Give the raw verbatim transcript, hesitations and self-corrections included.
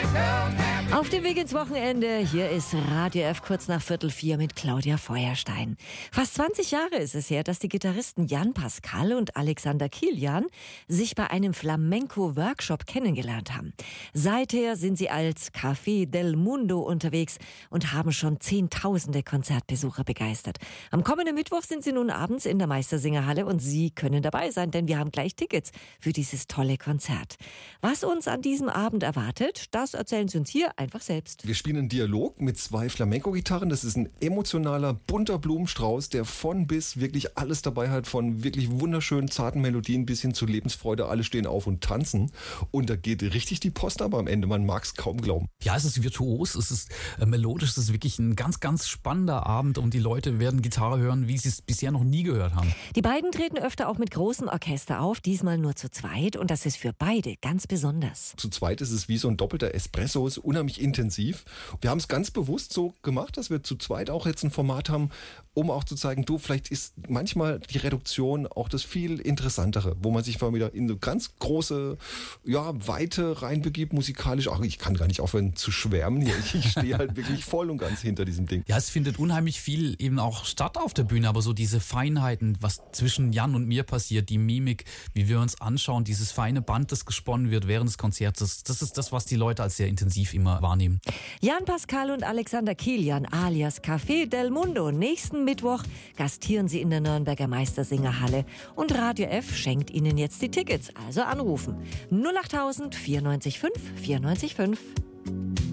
Auf dem Weg ins Wochenende, hier ist Radio F kurz nach Viertel vier mit Claudia Feuerstein. Fast zwanzig Jahre ist es her, dass die Gitarristen Jan Pascal und Alexander Kilian sich bei einem Flamenco-Workshop kennengelernt haben. Seither sind sie als Café del Mundo unterwegs und haben schon zehntausende Konzertbesucher begeistert. Am kommenden Mittwoch sind sie nun abends in der Meistersingerhalle und Sie können dabei sein, denn wir haben gleich Tickets für dieses tolle Konzert. Was uns an diesem Abend erwartet, das erzählen Sie uns hier einfach selbst. Wir spielen einen Dialog mit zwei Flamenco-Gitarren. Das ist ein emotionaler, bunter Blumenstrauß, der von bis wirklich alles dabei hat, von wirklich wunderschönen, zarten Melodien bis hin zu Lebensfreude. Alle stehen auf und tanzen. Und da geht richtig die Post ab am Ende. Man mag es kaum glauben. Ja, es ist virtuos, es ist äh, melodisch, es ist wirklich ein ganz, ganz spannender Abend und die Leute werden Gitarre hören, wie sie es bisher noch nie gehört haben. Die beiden treten öfter auch mit großem Orchester auf, diesmal nur zu zweit und das ist für beide ganz besonders. Zu zweit ist es wie so ein doppelter Espresso, ist unheimlich intensiv. Wir haben es ganz bewusst so gemacht, dass wir zu zweit auch jetzt ein Format haben, um auch zu zeigen, du, vielleicht ist manchmal die Reduktion auch das viel Interessantere, wo man sich mal wieder in eine ganz große ja, Weite reinbegibt, musikalisch. Ach, ich kann gar nicht aufhören zu schwärmen hier. Ich, ich stehe halt wirklich voll und ganz hinter diesem Ding. Ja, es findet unheimlich viel eben auch statt auf der Bühne, aber so diese Feinheiten, was zwischen Jan und mir passiert, die Mimik, wie wir uns anschauen, dieses feine Band, das gesponnen wird während des Konzerts, das, das ist das, was die Leute als sehr intensiv immer wahrnehmen. Jan Pascal und Alexander Kilian alias Café del Mundo. Nächsten Mittwoch gastieren sie in der Nürnberger Meistersingerhalle und Radio F schenkt ihnen jetzt die Tickets. Also anrufen null achttausend vierundneunzig fünf vierundneunzig fünf.